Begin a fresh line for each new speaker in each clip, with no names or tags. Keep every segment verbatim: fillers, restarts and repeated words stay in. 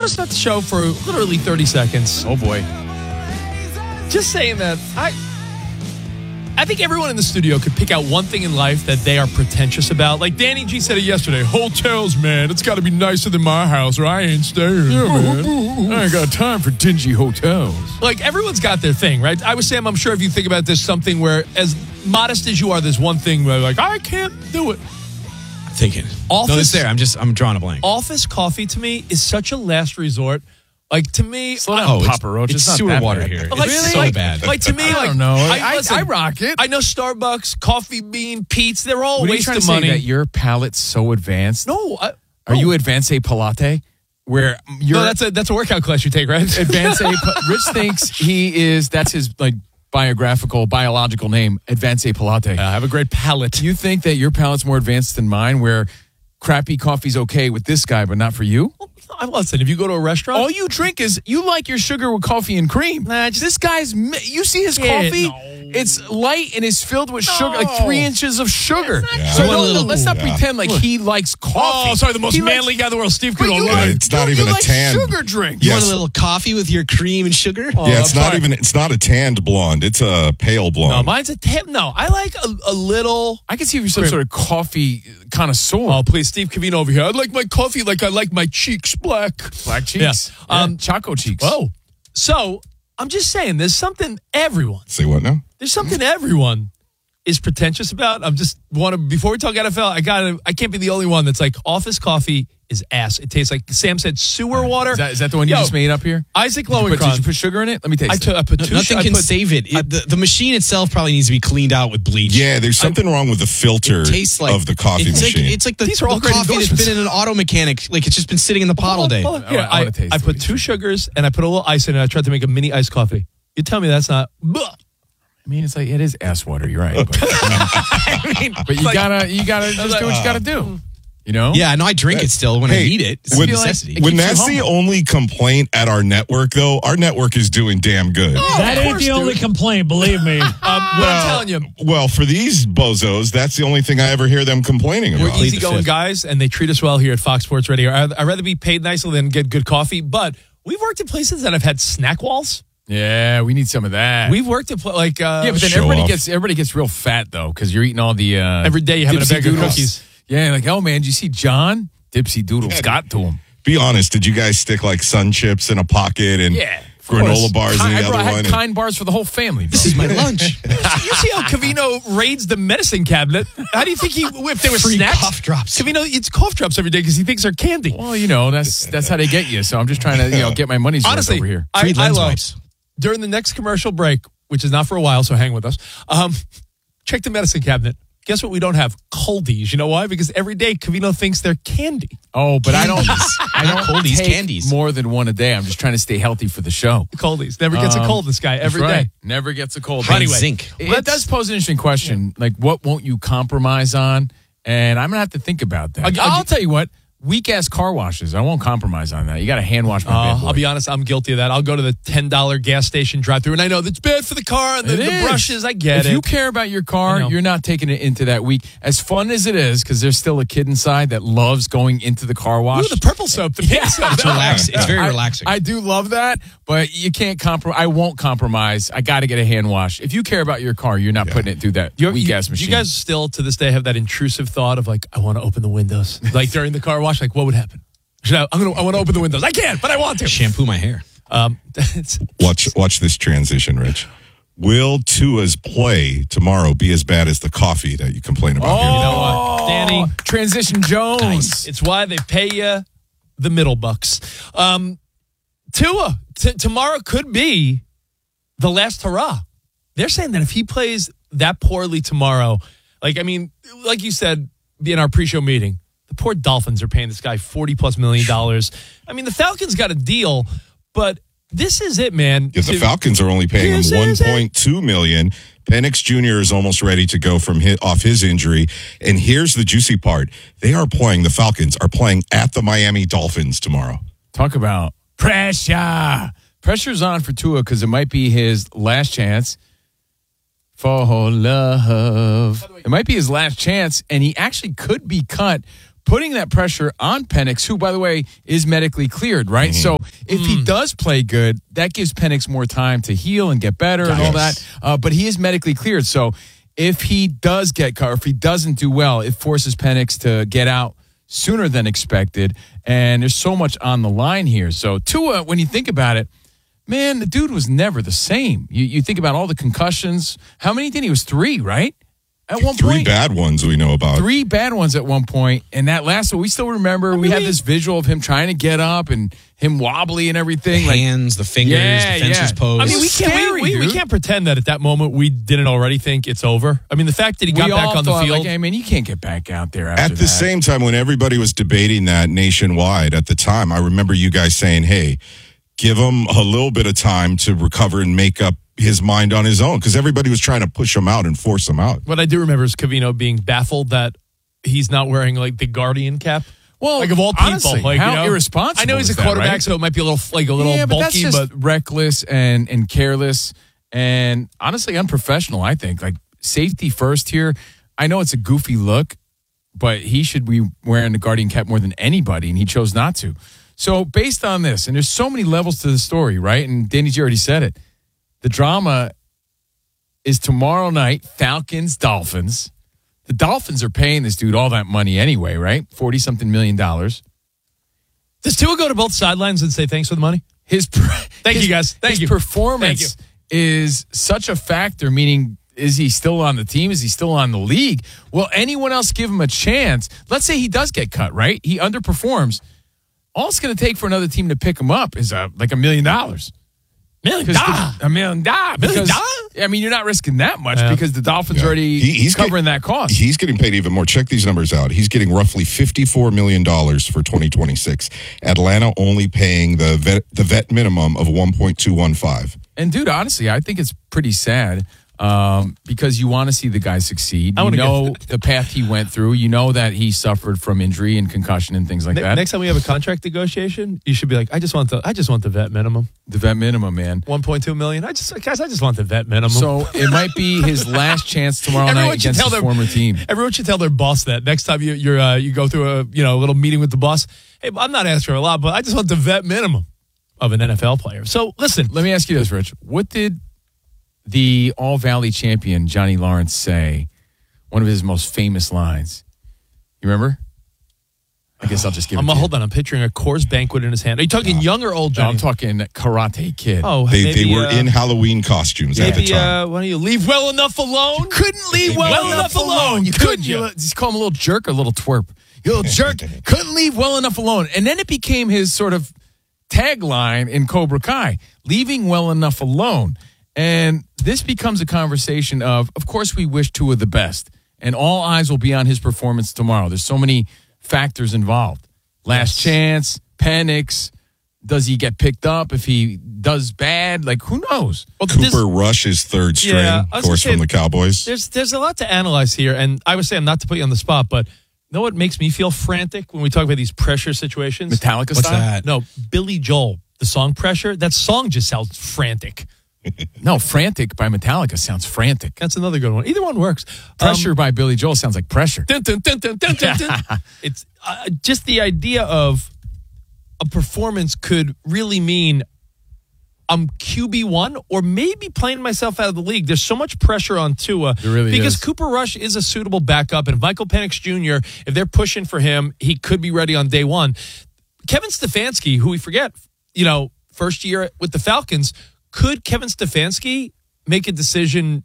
to start the show for literally thirty seconds.
Oh, boy.
Just saying that I I think everyone in the studio could pick out one thing in life that they are pretentious about. Like Danny G said it yesterday. Hotels, man. It's got to be nicer than my house or I ain't staying.
Yeah, man. I ain't got time for dingy hotels.
Like, everyone's got their thing, right? I was saying, I'm sure if you think about this, something where, as modest as you are, there's one thing where, like, I can't do it.
I'm thinking.
Office,
no, it's there. I'm just, I'm drawing a blank.
Office coffee, to me, is such a last resort. Like, to me...
Slow down,
oh,
Papa Roach.
It's,
It's
sewer
not that
water
bad.
here.
Like,
It's so
like,
bad.
Like, to me,
I
like...
don't know. I,
I, listen,
I rock it.
I know Starbucks, Coffee Bean, Pete's, they're all
What
a
are you
waste
trying
of
to say,
money.
that your palate's so advanced?
No. I,
Are
no.
you Advanced Palate? Where you're...
No, that's a, that's a workout class you take, right?
Advanced Rich thinks he is... That's his, like, biographical, biological name, Advanced Palate.
I have a great palate.
You think that your palate's more advanced than mine, where crappy coffee's okay with this guy, but not for you?
I listen, if you go to a restaurant...
All you drink is, you like your sugar with coffee and cream.
Nah, just,
This guy's, mi- you see his
Yeah,
coffee?
no.
It's light and it's filled with sugar, like
No.
three inches of sugar.
Yeah.
So
I want a
no, no,
little-
let's not
yeah.
pretend like he likes coffee.
Oh, sorry, the most
He likes-
manly guy in the world, Steve
But you
Kudo.
like,
It's not
you
even a
like
tan.
sugar drink.
You
Yes.
want a little coffee with your cream and sugar?
Oh,
yeah, it's
I'm
not
sorry.
even. It's not a tanned blonde. It's a pale blonde.
No, mine's a tip. No, I like a, a little...
I can see if you're some
Cream.
sort of coffee connoisseur.
Oh, please, Steve Cavino over here. I like my coffee like I like my cheeks black.
Black cheeks.
Yeah.
Yeah,
Um,
Choco cheeks.
Oh, so I'm just saying, there's something everyone,
Say what now?
there's something everyone is pretentious about. I'm just want to, before we talk N F L, I got to, I can't be the only one that's like, office coffee is ass. It tastes like, Sam said, sewer water.
Is that, is that the one you
Yo,
just made up here?
Isaac
Did you, put, did
Lowenkron.
you put sugar in it? Let me taste
I,
it.
took, I put two
Nothing
I
can
put,
save it. It- the, the machine itself probably needs to be cleaned out with bleach.
Yeah, there's something wrong with the filter
It tastes like
of the coffee
it's
machine.
Like, it's like the,
These are all
the
great
coffee that's
endorsements.
been in an auto mechanic. Like it's just been sitting in the pot all day.
Hold on,
I
here,
wanna- I
I,
wanna taste
I
it.
put two sugars and I put a little ice in it. I tried to make a mini iced coffee. You tell me that's not... Bleh.
I mean, it's like, it is ass water. You're right. But, I mean, but you
like-
gotta, you gotta just do what you gotta do. You know?
Yeah, no, I drink it still when I
Hey,
eat it. It's
when-
a necessity.
When
keeps you
that's the
humble.
only complaint at our network, though, our network is doing damn good.
That
Of
ain't
course,
the only
dude.
complaint, believe me.
Um, what I'm telling you,
Well, for these bozos, that's the only thing I ever hear them complaining
we're
about.
Plead the
easygoing
fifth.
guys, and they treat us well here at Fox Sports Radio. I'd, I'd rather be paid nicely than get good coffee, but we've worked at places that have had snack walls.
Yeah, we need some of that.
We've worked at pla- like uh,
yeah, but then
Show
everybody
off.
gets everybody gets real fat though because you're eating all the uh,
Every day you're having a
Dipsy
bag of
Doodles.
cookies.
Yeah, like oh man, did you see John Dipsy Doodles got to him?
Be honest, did you guys stick like sun chips in a pocket and
Yeah, of
granola
course.
bars
Kind,
in
I
the
brought-
other
I had
one? and-
kind bars for the whole family. Bro.
This is my lunch.
You see how Cavino raids the medicine cabinet? How do you think he, if there were
Free
snacks?
cough drops.
Cavino eats cough drops every day because he thinks they're candy.
well, you know that's that's how they get you. So I'm just trying to you know get my money's worth
Honestly,
over here.
I,
Free
I
lens
love,
wipes.
during the next commercial break, which is not for a while, so hang with us, um, check the medicine cabinet. Guess what we don't have? Coldies. You know why? Because every day Cavino thinks they're candy.
Oh, but I don't. I don't
Coldies,
take
candies.
more than one a day. I'm just trying to stay healthy for the show.
Coldies. Never gets a
Um,
cold, this guy, every
That's
day.
right. Never gets a cold.
High
Anyway,
zinc.
It, it does pose an interesting question. Like, what won't you compromise on? And I'm gonna have to think about that.
I'll-
I'll,
I'll-
tell you what. Weak ass car washes. I won't compromise on that. You got to hand wash my
Uh,
bad boy.
I'll be honest, I'm guilty of that. I'll go to the ten dollar gas station drive through, and I know that's bad for the car and the,
It
the
is.
brushes. I get
if
it.
you care about your
I
car,
know.
you're not taking it into that week. As fun as it is, because there's still a kid inside that loves going into the car wash.
Ooh, the purple soap, the pink soap.
It's relaxing. It's very
I-
relaxing.
I, do love that, but you can't compromise. I won't compromise. I got to get a hand wash. If you care about your car, you're not putting it through that
You-
weak
you-
ass machine.
You guys still, to this day, have that intrusive thought of like, I want to open the windows. Like during the car wash, like, what would happen? Should I, I'm gonna, I want to open the windows. I can't, but I want to.
Shampoo my hair.
Um, it's-
Watch watch this transition, Rich. Will Tua's play tomorrow be as bad as the coffee that you complain about
Oh,
here?
you know what, Danny?
Transition Jones.
Nice.
It's why they pay you the middle bucks. Um, Tua, t- tomorrow could be the last hurrah. They're saying that if he plays that poorly tomorrow, like, I mean, like you said in our pre-show meeting, the poor Dolphins are paying this guy forty plus million dollars. I mean, the Falcons got a deal, but this is it, man.
Because the
To-
Falcons are only paying
This
him one
is it.
point two million dollars. Penix Junior is almost ready to go from hit, off his injury. And here's the juicy part. They are playing, the Falcons are playing at the Miami Dolphins tomorrow.
Talk about pressure. Pressure's on for Tua because it might be his last chance for love. It might be his last chance, and he actually could be cut, putting that pressure on Penix, who, by the way, is medically cleared, right? So if he does play good, that gives Penix more time to heal and get better and all that. Uh, but he is medically cleared. So if he does get cut or if he doesn't do well, it forces Penix to get out sooner than expected. And there's so much on the line here. So Tua, when you think about it, man, the dude was never the same. You, you think about all the concussions. How many did he? It was three, right? At one
Three
point.
bad ones we know about.
Three bad ones at one point, and that last one we still remember. we had this visual of him trying to get up and him wobbly and everything.
The hands, the fingers,
Yeah,
the fencer's
yeah.
pose.
I mean, we can't
Scary,
we, we, we
dude.
can't pretend that at that moment we didn't already think it's over. I mean, the fact that he got
we
back
all
on the
thought,
field.
like, hey, man, you can't get back out there after
At the
that.
same time, when everybody was debating that nationwide at the time, I remember you guys saying, hey, give him a little bit of time to recover and make up his mind on his own, because everybody was trying to push him out and force him out.
What I do remember is Covino being baffled that he's not wearing like the Guardian cap.
Well,
Like of all people,
honestly,
like
how
you know,
irresponsible
I know he's
is
a
that,
quarterback,
right?
so it might be a little like a little
yeah, but that's
bulky,
just
but
reckless and and careless and honestly unprofessional. I think like safety first here. I know it's a goofy look, but he should be wearing the Guardian cap more than anybody, and he chose not to. So based on this, and there's so many levels to the story, right? And Danny G already said it. The drama is tomorrow night, Falcons, Dolphins. The Dolphins are paying this dude all that money anyway, right? forty-something million dollars.
does Tua go to both sidelines and say thanks for the money?
His
Thank
his,
you, guys. Thank
his
you.
performance
Thank
is such a factor, meaning is he still on the team? Is he still on the league? Will anyone else give him a chance? Let's say he does get cut, right? He underperforms. All it's going to take for another team to pick him up is uh, like a million dollars.
Million
Because
dollars.
the- A million dollars.
Million
Because-
dollars?
I mean, you're not risking that much
Yeah.
because the Dolphins
Yeah.
already
He- he's
covering
get-
that cost.
He's getting paid even more. Check these numbers out. He's getting roughly fifty-four million dollars for twenty twenty-six. Atlanta only paying the vet, the vet minimum of one point two one five.
And dude, honestly, I think it's pretty sad um, because you want to see the guy succeed.
I
You
wanna
know
get-
the path he went through. You know that he suffered from injury and concussion and things like
Ne-
that.
Next time we have a contract negotiation, you should be like, I just want the I just want the vet minimum.
the vet minimum, man.
one point two million. I just guys, I just want the vet minimum.
So it might be his last chance tomorrow
Everyone
night
should
against
tell
his
their-
former team.
Everyone should tell their boss that next time you you're uh, you go through a you know a little meeting with the boss. Hey, I'm not asking for a lot, but I just want the vet minimum of an N F L player. So listen,
Let me ask you this, Rich. What did the All Valley champion Johnny Lawrence say? One of his most famous lines. You remember? I guess I'll just give it
I'm
to you.
hold on. I'm picturing a Coors Banquet in his hand. Are you talking young or old,
No,
Johnny?
I'm talking Karate Kid.
Oh,
They
maybe,
they were
uh,
in Halloween costumes at the
Maybe
time.
uh, why don't you leave well enough alone?
Couldn't leave well,
well
enough
enough
alone.
alone,
You
could
couldn't.
you?
You just call him a little jerk or a little twerp. You little jerk. Couldn't leave well enough alone. And then it became his sort of tagline in Cobra Kai, leaving well enough alone. And this becomes a conversation of, of course, we wish Tua the best. And all eyes will be on his performance tomorrow. There's so many factors involved. Last chance, Penix. Does he get picked up if he does bad? Like, who knows?
Well, this-
Cooper Rush is third string,
Yeah, I
of
was
course,
gonna
from
say,
the Cowboys.
There's there's a lot to analyze here, and I was saying not to put you on the spot, but you know what makes me feel frantic when we talk about these pressure situations?
Metallica
What's
style?
that?
No, Billy Joel, the song Pressure. That song just sounds frantic.
No, Frantic by Metallica sounds frantic.
That's another good one. Either one works.
Pressure
Um,
by Billy Joel sounds like pressure.
dun, dun, dun, dun, dun, dun, dun. It's uh, just the idea of a performance could really mean I'm Q B one or maybe playing myself out of the league. There's so much pressure on Tua
There really
because
is.
Cooper Rush is a suitable backup. And if Michael Penix Junior, if they're pushing for him, he could be ready on day one. Kevin Stefanski, who we forget, you know, first year with the Falcons, could Kevin Stefanski make a decision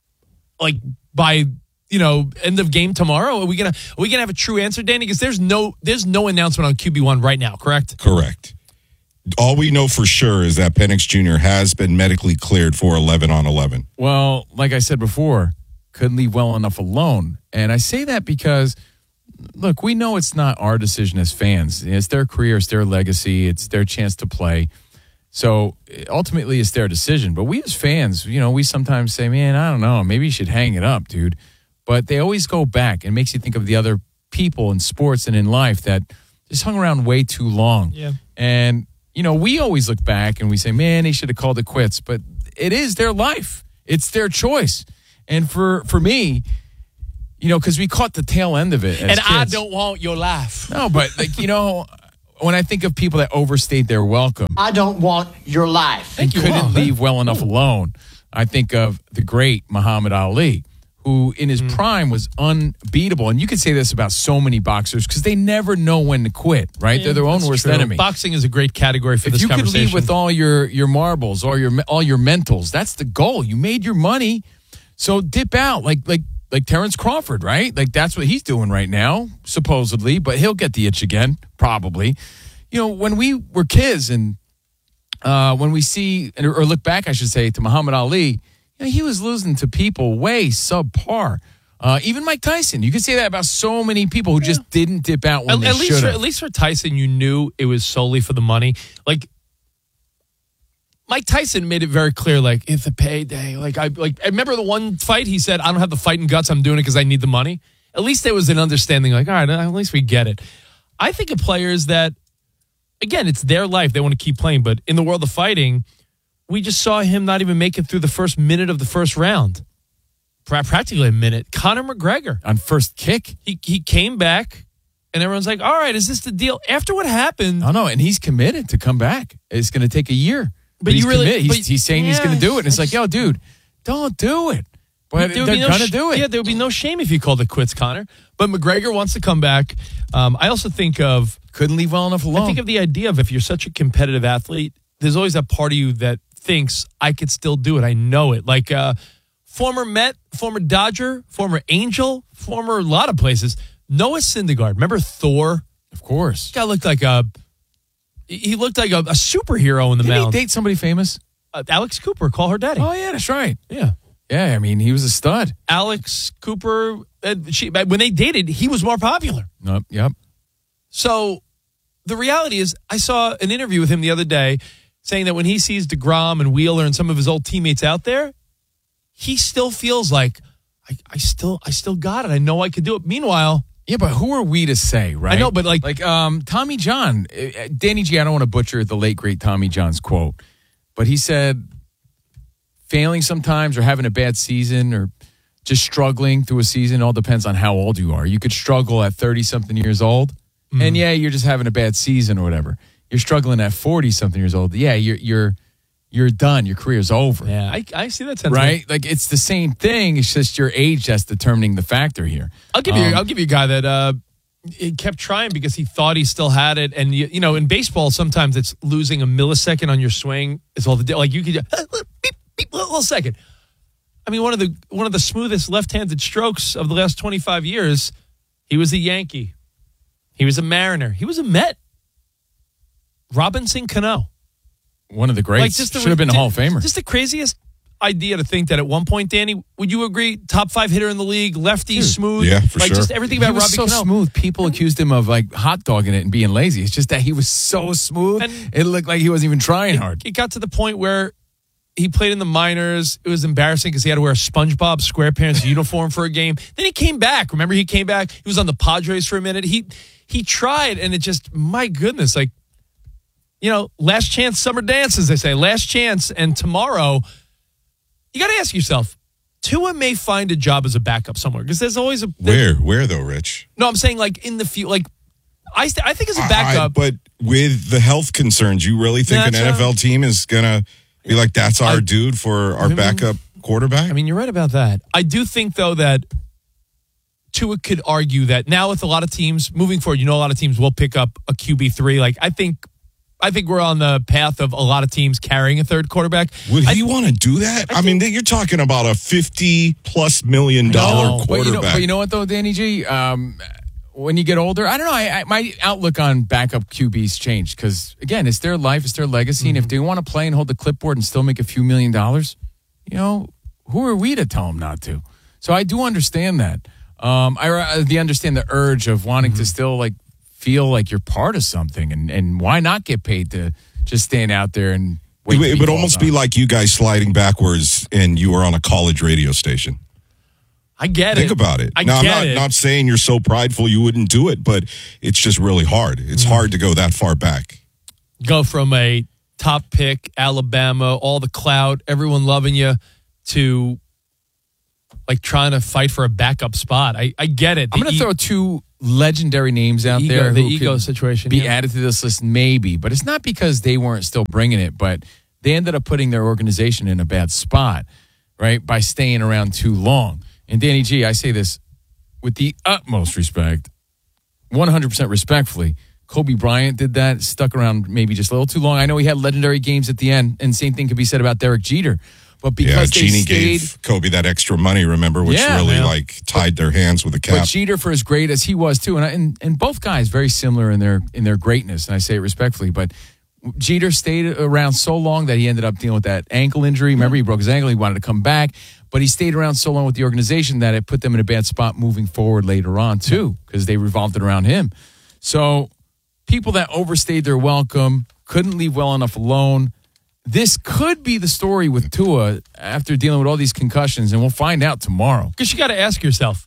like by you know end of game tomorrow? Are we gonna are we gonna have a true answer, Danny? Because there's no there's no announcement on Q B one right now, correct?
Correct. All we know for sure is that Penix Junior has been medically cleared for eleven on eleven.
Well, like I said before, couldn't leave well enough alone. And I say that because, look, we know it's not our decision as fans. It's their career, it's their legacy, it's their chance to play. So ultimately, it's their decision. But we as fans, you know, we sometimes say, man, I don't know, maybe you should hang it up, dude. But they always go back and makes you think of the other people in sports and in life that just hung around way too long.
Yeah.
And, you know, we always look back and we say, man, they should have called it quits. But it is their life. It's their choice. And for, for me, you know, because we caught the tail end of it as
And I
kids.
don't want your life.
No, but, like, you know, when I think of people that overstayed their welcome,
I don't want your life.
and couldn't leave well enough alone, I think of the great Muhammad Ali, who in his mm. prime was unbeatable. And you could say this about so many boxers because they never know when to quit, right? Yeah, they're their own worst
true.
enemy.
Boxing is a great category for
if
this
you
conversation.
could leave with all your, your marbles, all your all your mentals, that's the goal. You made your money, so dip out like like like Terrence Crawford, right? Like that's what he's doing right now, supposedly, but he'll get the itch again, probably. You know, when we were kids and uh, when we see, or look back, I should say, to Muhammad Ali, you know, he was losing to people way subpar. Uh, even Mike Tyson. You could say that about so many people who yeah. just didn't dip out when
at,
they
at least
should
for,
have.
At least for Tyson, you knew it was solely for the money. Like, Mike Tyson made it very clear, like, it's a payday. Like, I like I remember the one fight he said, I don't have the fighting guts, I'm doing it because I need the money. At least there was an understanding, like, all right, at least we get it. I think of players that, again, it's their life. They want to keep playing. But in the world of fighting, we just saw him not even make it through the first minute of the first round. Practically a minute. Conor McGregor.
On first kick?
He he came back, and everyone's like, all right, is this the deal? After what happened.
Oh, no, and he's committed to come back. It's going to take a year. But,
but
he's
you really,
committed. He's,
but,
he's saying
yeah,
he's going to do it. And it's like, yo, dude, don't do it. But they're
no
going to
sh-
do it.
Yeah, there would be no shame if you called it quits, Connor. But McGregor wants to come back. Um, I also think of...
Couldn't leave well enough alone.
I think of the idea of if you're such a competitive athlete, there's always that part of you that thinks, I could still do it. I know it. Like uh, former Met, former Dodger, former Angel, former a lot of places. Noah Syndergaard. Remember Thor?
Of course.
This guy looked like a... He looked like a, a superhero in the
Didn't
mound.
he date somebody famous?
Uh, Alex Cooper. Call her daddy.
Oh, yeah, that's right.
Yeah.
Yeah, I mean, he was a stud.
Alex Cooper, uh, she, when they dated, he was more popular.
Yep, yep.
So the reality is, I saw an interview with him the other day saying that when he sees DeGrom and Wheeler and some of his old teammates out there, he still feels like, I, I still I still got it. I know I could do it. Meanwhile...
Yeah, but who are we to say, right?
I know, but like...
Like um, Tommy John, uh, Danny G, I don't want to butcher the late, great Tommy John's quote, but he said... Failing sometimes or having a bad season or just struggling through a season all depends on how old you are. You could struggle at thirty-something years old, mm. and yeah, you're just having a bad season or whatever. You're struggling at forty-something years old. Yeah, you're you're you're done. Your career's over.
Yeah, I, I see that sentiment.
Right? Like, it's the same thing. It's just your age that's determining the factor here.
I'll give
um,
you I'll give you a guy that uh, he kept trying because he thought he still had it. And, you, you know, in baseball, sometimes it's losing a millisecond on your swing. It's all the... Like, you could... Beep, A little second. I mean, one of the one of the smoothest left-handed strokes of the last twenty-five years. He was a Yankee. He was a Mariner. He was a Met. Robinson Cano.
One of the greats. Like just the, Should have been a Hall of Famer.
Just the craziest idea to think that at one point, Danny, would you agree? Top five hitter in the league, lefty, Dude, smooth.
Yeah, for
like
sure.
Just everything about
he was
Robbie
so
Cano.
smooth. People accused him of like hot dogging it and being lazy. It's just that he was so smooth.
And
it looked like he wasn't even trying
it,
hard.
It got to the point where he played in the minors. It was embarrassing because he had to wear a SpongeBob SquarePants uniform for a game. Then he came back. Remember, he came back. He was on the Padres for a minute. He he tried, and it just, my goodness, like, you know, last chance summer dance, as they say, last chance. And tomorrow, you got to ask yourself, Tua may find a job as a backup somewhere because there's always a
where where though, Rich?
No, I'm saying like in the field, like I st- I think as a backup,
I, but with the health concerns, you really think an N F L team is gonna be like, that's our I, dude for our I mean, backup quarterback?
I mean, you're right about that. I do think, though, that Tua could argue that now with a lot of teams, moving forward, you know a lot of teams will pick up a Q B three. Like, I think I think we're on the path of a lot of teams carrying a third quarterback.
Would
I,
he want to do that? I, I mean, you're talking about a fifty-plus million dollar quarterback.
But you, know, but you know what, though, Danny G? Um, when you get older, I don't know. I, I, my outlook on backup Q Bs changed because, again, it's their life, it's their legacy. Mm-hmm. And if they want to play and hold the clipboard and still make a few million dollars, you know, who are we to tell them not to? So I do understand that. Um, I, I the understand the urge of wanting mm-hmm. to still, like, feel like you're part of something. And, and why not get paid to just stand out there and wait?
It, it would almost on. be like you guys sliding backwards and you were on a college radio station.
I get
Think
it.
Think about it.
I
now,
get
I'm not,
it.
not saying you're so prideful you wouldn't do it, but it's just really hard. It's mm-hmm. hard to go that far back.
Go from a top pick, Alabama, all the clout, everyone loving you, to like trying to fight for a backup spot. I, I get it.
I'm going to throw two legendary names out
Ego-
there.
the
who
ego
could
situation,
be
yeah.
added to this list, maybe, but it's not because they weren't still bringing it, but they ended up putting their organization in a bad spot, right, by staying around too long. And Danny G, I say this with the utmost respect, one hundred percent respectfully. Kobe Bryant did that, stuck around maybe just a little too long. I know he had legendary games at the end, and same thing could be said about Derek Jeter. But
Yeah,
because they
Jeannie
stayed,
gave Kobe that extra money, remember, which
Yeah,
really
man.
like tied their hands with a cap.
but Jeter, for as great as he was too, and, I, and and both guys very similar in their in their greatness, and I say it respectfully. But Jeter stayed around so long that he ended up dealing with that ankle injury. Remember, he broke his ankle. He wanted to come back, but he stayed around so long with the organization that it put them in a bad spot moving forward later on too, because they revolved it around him. So people that overstayed their welcome couldn't leave well enough alone. This could be the story with Tua after dealing with all these concussions, and we'll find out tomorrow.
Because you got to ask yourself,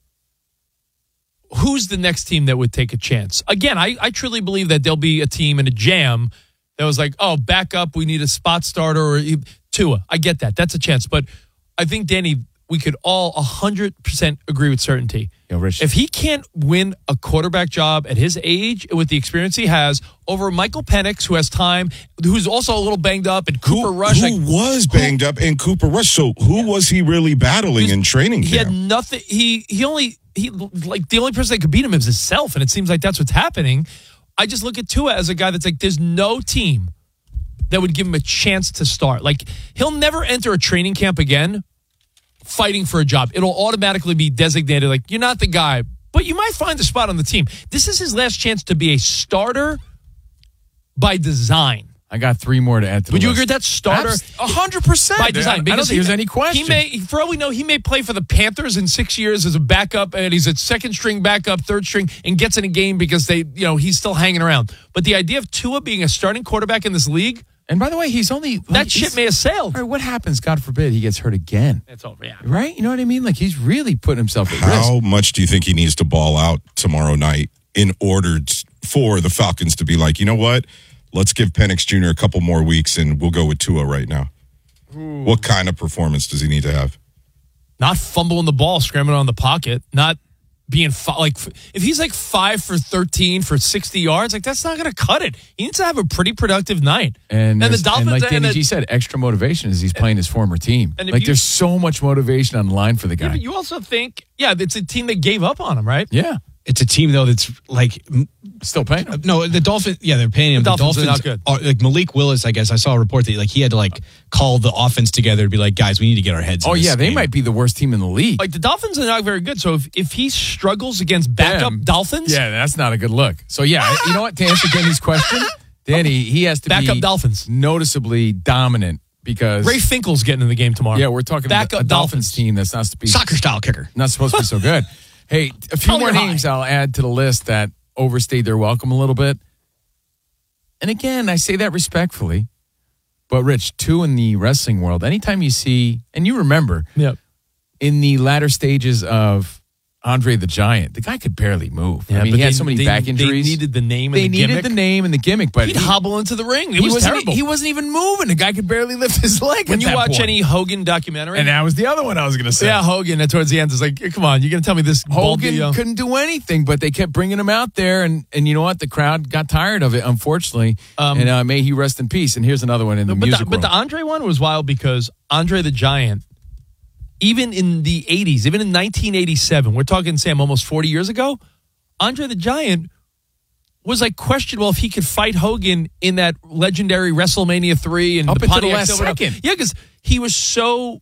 who's the next team that would take a chance? Again, I, I truly believe that there'll be a team in a jam that was like, oh, back up, we need a spot starter or Tua. I get that. That's a chance. But I think, Danny, we could all one hundred percent agree with certainty.
Yo, Rich.
If he can't win a quarterback job at his age with the experience he has over Michael Penix, who has time, who's also a little banged up, and Cooper
who,
Rush.
who
like,
was banged up in Cooper Rush? So who was he really battling in training
He
camp?
had nothing. He he only he like the only person that could beat him is himself, and it seems like that's what's happening. I just look at Tua as a guy that's like, there's no team that would give him a chance to start. Like, he'll never enter a training camp again fighting for a job. It'll automatically be designated like, you're not the guy, but you might find a spot on the team. This is his last chance to be a starter by design.
I got three more to add to the
Would you
list.
agree with that starter?
A hundred percent
By design.
I don't think
he-
there's any question.
He may, for all we know, he may play for the Panthers in six years as a backup, and he's a second string backup, third string, and gets in a game because they, you know, he's still hanging around. But the idea of Tua being a starting quarterback in this league,
And by the way, he's only
that
like,
ship
he's-
may have sailed.
All right, what happens? God forbid he gets hurt again.
That's over. Yeah.
Right? You know what I mean? Like he's really putting himself at risk.
How much do you think he needs to ball out tomorrow night in order t- for the Falcons to be like, you know what? Let's give Penix Junior a couple more weeks and we'll go with Tua right now. Ooh. What kind of performance does he need to have?
Not fumbling the ball, scrambling on the pocket, not being fi- like if he's like five for thirteen for sixty yards, like that's not going to cut it. He needs to have a pretty productive night.
And,
and the
there's-
Dolphins,
and like Danny
and the-
G said, extra motivation as he's playing his former team.
and if
Like
you-
there's so much motivation on the line for the
Yeah,
guy.
but you also think, yeah, it's a team that gave up on him, right?
Yeah,
It's a team though that's like m-
still paying him.
no the Dolphins. Yeah, they're paying him.
The
The,
Dolphins
Dolphins,
are not good.
Are, like Malik Willis, I guess I saw a report that like he had to like call the offense together to be like, guys, we need to get our heads.
Oh
in this
yeah, they
game.
might be the worst team in the league.
Like the Dolphins are not very good. So if, if he struggles against backup
Them.
Dolphins,
Yeah, that's not a good look. So yeah, you know what? To answer Danny's question, Danny, he has to
Backup
be
Dolphins.
noticeably dominant because
Ray Finkel's getting in the game tomorrow.
yeah, we're talking about
backup
a Dolphins
Dolphins.
team that's not to be
soccer style kicker.
not supposed to be so good. Hey, a few more
Color high.
names I'll add to the list that overstayed their welcome a little bit. And again, I say that respectfully, but Rich, too, in the wrestling world, anytime you see, and you remember,
Yep.
in the latter stages of Andre the Giant, the guy could barely move. I mean, he had so many
they,
back injuries.
They needed the name
They
and the
needed
gimmick.
the name and the gimmick, but
He'd
he,
hobble into the ring. It
he
was
wasn't,
terrible.
He wasn't even moving. The guy could barely lift his leg.
when
at
you
that
watch
point.
any Hogan documentary,
and that was the other one I was going to say.
yeah, Hogan, and towards the end, is like, come on, you're going to tell me this
Hogan
baldy, uh,
couldn't do anything, but they kept bringing him out there, and, and you know what? The crowd got tired of it, unfortunately.
Um,
and uh, may he rest in peace. And here's another one in the
but,
music
the, but
world.
the Andre one was wild because Andre the Giant, even in the eighties, even in nineteen eighty-seven, we're talking, Sam, almost forty years ago, Andre the Giant was like questionable if he could fight Hogan in that legendary WrestleMania three and
Up
the
until the
Pontiac
last
Silverado.
second.
Yeah, because he was so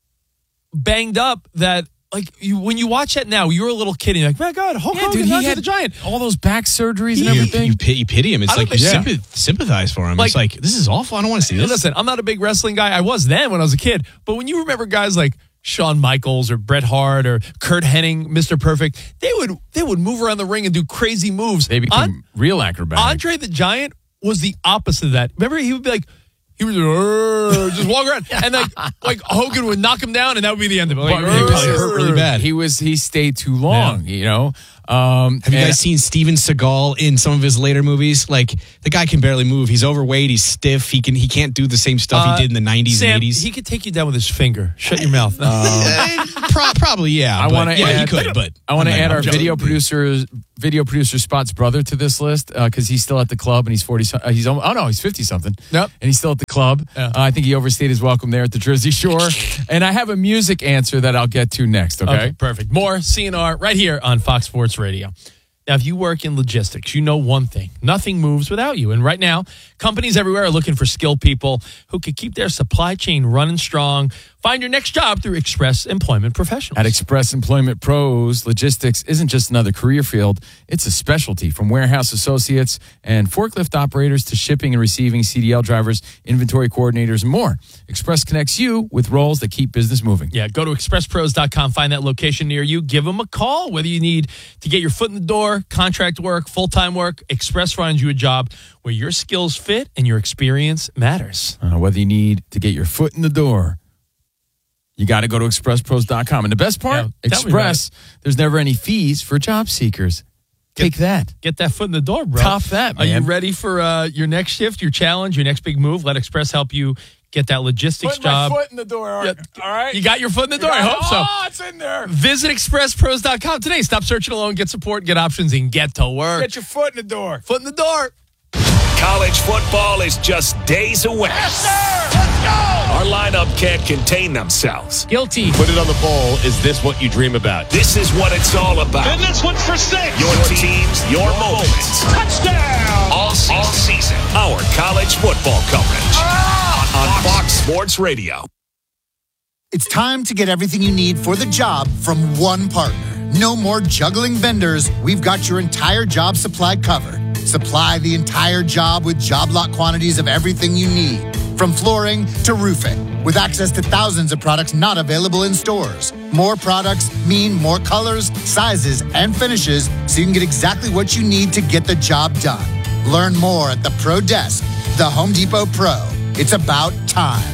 banged up that like you, when you watch that now, you're a little kid and you're like, my God, Hulk
yeah,
Hogan,
dude, he
Andre
had
the Giant.
all those back surgeries
You,
and everything.
you, pit, you pity him. It's
I don't
like you
think-
sympath- sympathize for him.
Like-
it's like this is awful. I don't want to see
Hey,
this.
listen, I'm not a big wrestling guy. I was then when I was a kid. But when you remember guys like Shawn Michaels or Bret Hart or Kurt Hennig, Mister Perfect, they would they would move around the ring and do crazy moves.
they became
An-
real acrobatics.
Andre the Giant was the opposite of that. Remember, he would be like, he would "Arr," just walk around, and like like Hogan would knock him down, and that would be the end of it. Like,
But he
probably hurt really bad.
He was he stayed too long, you know. Um,
Have you
and-
guys seen Steven Seagal in some of his later movies? Like the guy can barely move. He's overweight. He's stiff. He can. He can't do the same stuff
Uh,
he did in the nineties
Sam,
and eighties.
he could take you down with his finger. Shut your mouth.
Pro- probably, yeah.
I
but-
want to
Yeah,
add,
he could, but
I want to
I'm
add
not-
our
I'm joking.
video producer, video producer Spot's brother to this list because he's still at the club and he's forty. Uh, he's almost, oh no, he's fifty something.
Yep.
And he's still at the club.
Yeah.
Uh, I think he overstayed his welcome there at the Jersey Shore. And I have a music answer that I'll get to next. Okay.
Okay, perfect. More C N R right here on Fox Sports Radio. Now, if you work in logistics, you know one thing. Nothing moves without you. And right now, companies everywhere are looking for skilled people who could keep their supply chain running strong. Find your next job through Express Employment Professionals.
At Express Employment Pros, logistics isn't just another career field, it's a specialty. From warehouse associates and forklift operators to shipping and receiving C D L drivers, inventory coordinators, and more. Express connects you with roles that keep business moving.
Yeah, go to express pros dot com, find that location near you, give them a call. Whether you need to get your foot in the door, contract work, full-time work, Express finds you a job where your skills fit and your experience matters.
Uh, whether you need to get your foot in the door, you got to go to express pros dot com. And the best part,
Yeah, tell me about
Express, there's never any fees for job seekers. Take that.
Get that foot in the door, bro.
Top that,
Are you
man.
ready for uh, your next shift, your challenge, your next big move? Let Express help you get that logistics job.
in the door.
Yeah.
All right.
You got your foot in the door. I hope so.
Oh, it's in there.
Visit express pros dot com today. Stop searching alone. Get support, get options, and get to work.
Get your foot in the door.
foot in the door.
College football is just days away. Yes, sir! Let's go! Our lineup can't contain themselves.
Guilty.
Put it on the bowl. Is this what you dream about?
This is what it's all about.
And this one's for six.
Your teams, your moments.
Touchdown.
All season. All season. Our college football coverage. On Fox Sports Radio.
It's time to get everything you need for the job from one partner. No more juggling vendors. We've got your entire job supply covered. Supply the entire job with job lot quantities of everything you need, from flooring to roofing, with access to thousands of products not available in stores. More products mean more colors, sizes, and finishes, so you can get exactly what you need to get the job done. Learn more at the Pro Desk, the Home Depot Pro. It's about time.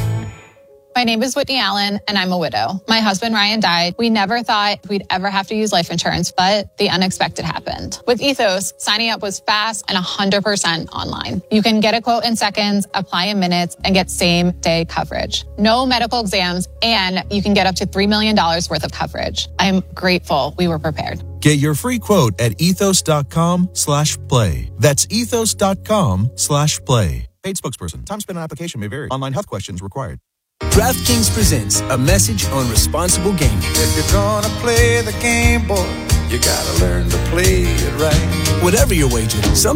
My name is Whitney Allen, and I'm a widow. My husband, Ryan, died. We never thought we'd ever have to use life insurance, but the unexpected happened. With Ethos, signing up was fast and one hundred percent online. You can get a quote in seconds, apply in minutes, and get same-day coverage. No medical exams, and you can get up to three million dollars worth of coverage. I'm grateful we were prepared.
Get your free quote at ethos.com slash play. That's ethos.com slash play. Paid spokesperson. Time spent on application may vary. Online health questions required.
DraftKings presents a message on responsible gaming.
If you're gonna play the game, boy, you gotta learn to play it right.
Whatever your wager, some